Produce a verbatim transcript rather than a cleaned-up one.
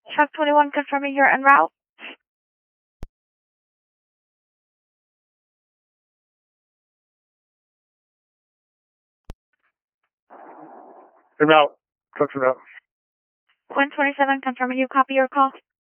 Truck twenty-one confirming you're en route. En route. Truck's en route. Quinn twenty-seven confirming you copy your call.